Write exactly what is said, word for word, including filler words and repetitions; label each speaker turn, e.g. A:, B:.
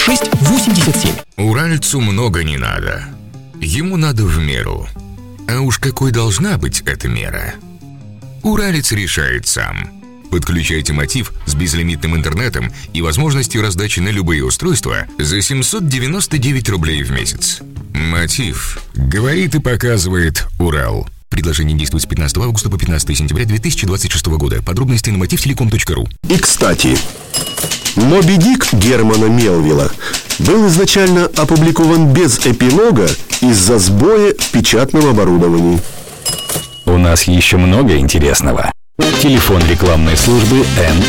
A: шесть восемьдесят семь.
B: Уральцу много не надо. Ему надо в меру. А уж какой должна быть эта мера? Уралец решает сам. Подключайте Мотив с безлимитным интернетом и возможностью раздачи на любые устройства за семьсот девяносто девять рублей в месяц. Мотив. Говорит и показывает Урал. Предложение действует с пятнадцатого августа по пятнадцатое сентября две тысячи двадцать шестого года. Подробности на мотив телеком точка ру.
C: И, кстати, «Моби Дик» Германа Мелвилла был изначально опубликован без эпилога из-за сбоя в печатном оборудовании.
D: У нас еще много интересного. Телефон рекламной службы Н